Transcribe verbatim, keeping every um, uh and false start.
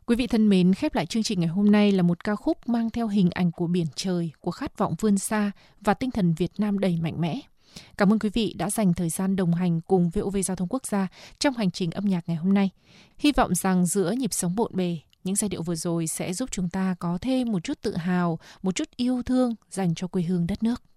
Quý vị thân mến, khép lại chương trình ngày hôm nay là một ca khúc mang theo hình ảnh của biển trời, của khát vọng vươn xa và tinh thần Việt Nam đầy mạnh mẽ. Cảm ơn quý vị đã dành thời gian đồng hành cùng vê o vê Giao thông Quốc gia trong hành trình âm nhạc ngày hôm nay. Hy vọng rằng giữa nhịp sống bộn bề, những giai điệu vừa rồi sẽ giúp chúng ta có thêm một chút tự hào, một chút yêu thương dành cho quê hương đất nước.